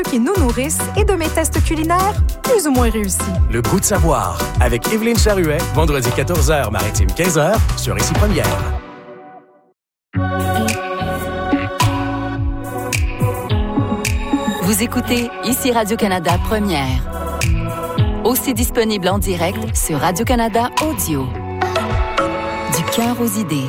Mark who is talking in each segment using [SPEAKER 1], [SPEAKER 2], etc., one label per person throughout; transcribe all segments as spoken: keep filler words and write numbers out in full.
[SPEAKER 1] qui nous nourrissent et de mes tests culinaires plus ou moins réussis.
[SPEAKER 2] Le goût de savoir avec Évelyne Charuet, vendredi quatorze heures, maritime quinze heures, sur Ici Première.
[SPEAKER 3] Vous écoutez Ici Radio-Canada Première. Aussi disponible en direct sur Radio-Canada Audio. Du cœur aux idées.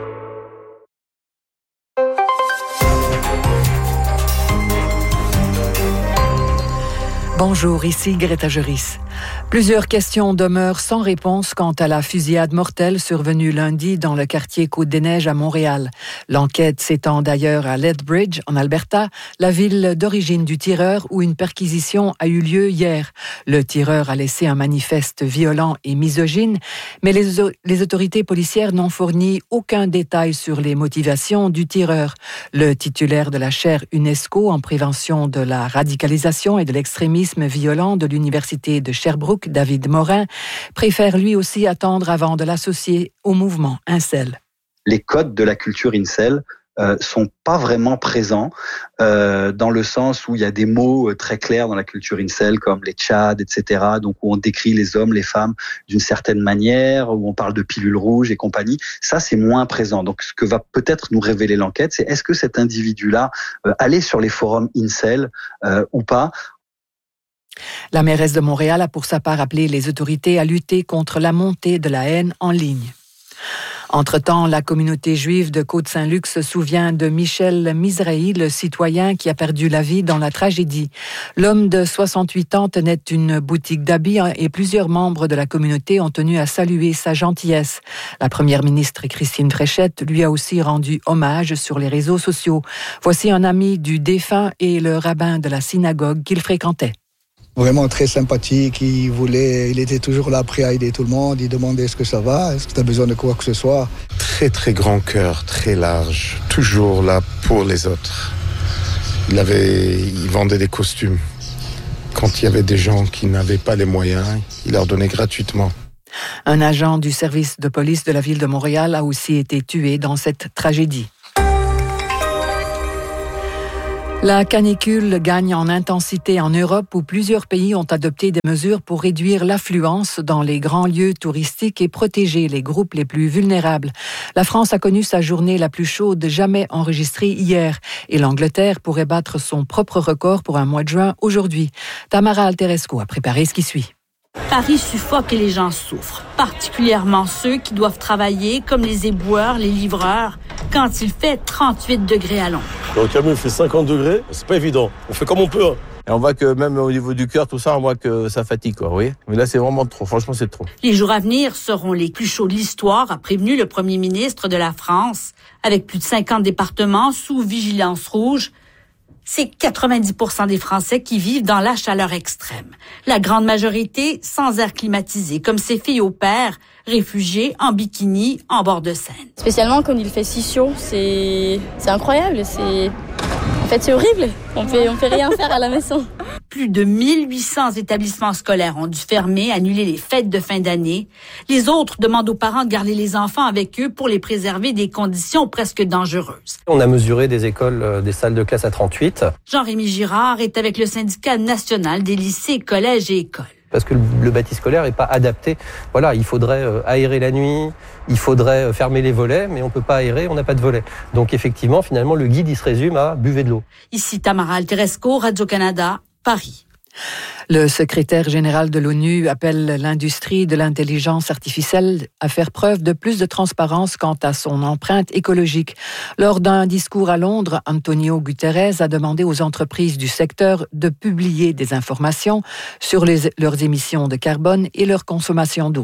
[SPEAKER 4] Bonjour, ici Greta Joris. Plusieurs questions demeurent sans réponse quant à la fusillade mortelle survenue lundi dans le quartier Côte-des-Neiges à Montréal. L'enquête s'étend d'ailleurs à Lethbridge, en Alberta, la ville d'origine du tireur où une perquisition a eu lieu hier. Le tireur a laissé un manifeste violent et misogyne, mais les, les autorités policières n'ont fourni aucun détail sur les motivations du tireur. Le titulaire de la chaire UNESCO en prévention de la radicalisation et de l'extrémisme violent de l'Université de Sherbrooke, David Morin, préfère lui aussi attendre avant de l'associer au mouvement Incel.
[SPEAKER 5] Les codes de la culture Incel euh, sont pas vraiment présents euh, dans le sens où il y a des mots très clairs dans la culture Incel comme les tchads, et cetera. Donc où on décrit les hommes, les femmes d'une certaine manière, où on parle de pilules rouges et compagnie. Ça, c'est moins présent. Donc ce que va peut-être nous révéler l'enquête, c'est est-ce que cet individu-là euh, allait sur les forums Incel euh, ou pas?
[SPEAKER 4] La mairesse de Montréal a pour sa part appelé les autorités à lutter contre la montée de la haine en ligne. Entre-temps, la communauté juive de Côte-Saint-Luc se souvient de Michel Mizrahi, le citoyen qui a perdu la vie dans la tragédie. L'homme de soixante-huit ans tenait une boutique d'habits et plusieurs membres de la communauté ont tenu à saluer sa gentillesse. La première ministre Christine Fréchette lui a aussi rendu hommage sur les réseaux sociaux. Voici un ami du défunt et le rabbin de la synagogue qu'il fréquentait.
[SPEAKER 6] Vraiment très sympathique, il voulait, il était toujours là prêt à aider tout le monde, il demandait est-ce que ça va, est-ce que tu as besoin de quoi que ce soit.
[SPEAKER 7] Très très grand cœur, très large, toujours là pour les autres. Il avait, il vendait des costumes. Quand il y avait des gens qui n'avaient pas les moyens, il leur donnait gratuitement.
[SPEAKER 4] Un agent du service de police de la ville de Montréal a aussi été tué dans cette tragédie. La canicule gagne en intensité en Europe où plusieurs pays ont adopté des mesures pour réduire l'affluence dans les grands lieux touristiques et protéger les groupes les plus vulnérables. La France a connu sa journée la plus chaude jamais enregistrée hier et l'Angleterre pourrait battre son propre record pour un mois de juin aujourd'hui. Tamara Alteresco a préparé ce qui suit.
[SPEAKER 8] Paris suffoque et les gens souffrent, particulièrement ceux qui doivent travailler comme les éboueurs, les livreurs, quand il fait trente-huit degrés à l'ombre.
[SPEAKER 9] Dans le camion, il fait cinquante degrés, c'est pas évident. On fait comme on peut. Hein. Et on voit que même au niveau du cœur, tout ça, on voit que ça fatigue, quoi, oui. Mais là, c'est vraiment trop. Franchement, c'est trop.
[SPEAKER 8] Les jours à venir seront les plus chauds de l'histoire, a prévenu le premier ministre de la France. Avec plus de cinquante départements sous vigilance rouge, c'est quatre-vingt-dix pour cent des Français qui vivent dans la chaleur extrême. La grande majorité sans air climatisé, comme ces filles au père, réfugiées en bikini en bord de Seine.
[SPEAKER 10] Spécialement quand il fait si chaud, c'est, c'est incroyable. C'est... En fait, c'est horrible. On fait, on fait rien faire à la maison.
[SPEAKER 8] Plus de mille huit cents établissements scolaires ont dû fermer, annuler les fêtes de fin d'année. Les autres demandent aux parents de garder les enfants avec eux pour les préserver des conditions presque dangereuses.
[SPEAKER 11] On a mesuré des écoles, des salles de classe à trente-huit.
[SPEAKER 8] Jean-Rémy Girard est avec le syndicat national des lycées, collèges et écoles.
[SPEAKER 11] Parce que le, le bâti scolaire n'est pas adapté. Voilà, il faudrait euh, aérer la nuit, il faudrait euh, fermer les volets, mais on ne peut pas aérer, on n'a pas de volets. Donc effectivement, finalement, le guide, il se résume à buvez de l'eau.
[SPEAKER 8] Ici Tamara Alteresco, Radio-Canada, Paris.
[SPEAKER 4] Le secrétaire général de l'ONU appelle l'industrie de l'intelligence artificielle à faire preuve de plus de transparence quant à son empreinte écologique. Lors d'un discours à Londres, Antonio Guterres a demandé aux entreprises du secteur de publier des informations sur les, leurs émissions de carbone et leur consommation d'eau.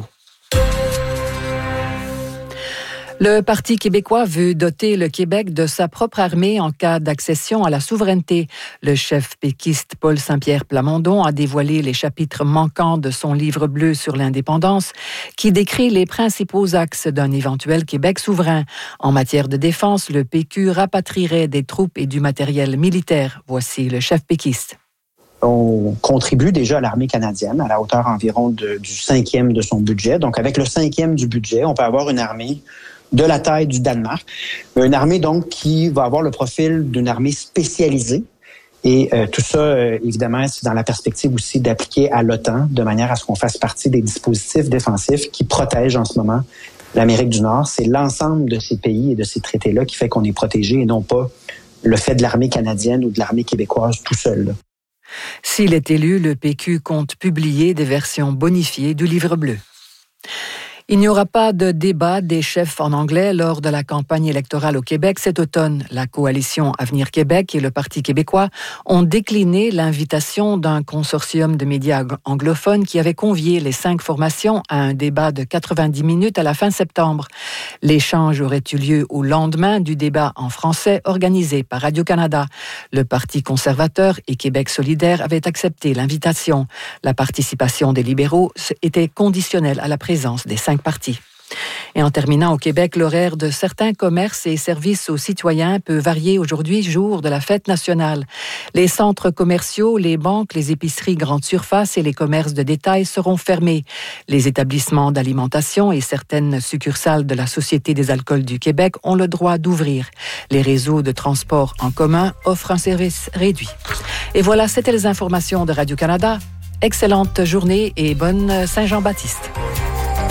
[SPEAKER 4] Le Parti québécois veut doter le Québec de sa propre armée en cas d'accession à la souveraineté. Le chef péquiste Paul Saint-Pierre Plamondon a dévoilé les chapitres manquants de son livre bleu sur l'indépendance qui décrit les principaux axes d'un éventuel Québec souverain. En matière de défense, le P Q rapatrierait des troupes et du matériel militaire. Voici le chef péquiste.
[SPEAKER 12] On contribue déjà à l'armée canadienne à la hauteur environ de, du cinquième de son budget. Donc, avec le cinquième du budget, on peut avoir une armée de la taille du Danemark. Une armée, donc, qui va avoir le profil d'une armée spécialisée Et euh, tout ça, euh, évidemment, c'est dans la perspective aussi d'appliquer à l'OTAN de manière à ce qu'on fasse partie des dispositifs défensifs qui protègent en ce moment l'Amérique du Nord. C'est l'ensemble de ces pays et de ces traités-là qui fait qu'on est protégé et non pas le fait de l'armée canadienne ou de l'armée québécoise tout seul, là.
[SPEAKER 4] S'il est élu, le P Q compte publier des versions bonifiées du Livre bleu. Il n'y aura pas de débat des chefs en anglais lors de la campagne électorale au Québec cet automne. La coalition Avenir Québec et le Parti québécois ont décliné l'invitation d'un consortium de médias anglophones qui avait convié les cinq formations à un débat de quatre-vingt-dix minutes à la fin septembre. L'échange aurait eu lieu au lendemain du débat en français organisé par Radio-Canada. Le Parti conservateur et Québec solidaire avaient accepté l'invitation. La participation des libéraux était conditionnelle à la présence des cinq partis. Et en terminant au Québec, l'horaire de certains commerces et services aux citoyens peut varier aujourd'hui, jour de la fête nationale. Les centres commerciaux, les banques, les épiceries grande surface et les commerces de détail seront fermés. Les établissements d'alimentation et certaines succursales de la Société des alcools du Québec ont le droit d'ouvrir. Les réseaux de transport en commun offrent un service réduit. Et voilà, c'était les informations de Radio-Canada. Excellente journée et bonne Saint-Jean-Baptiste.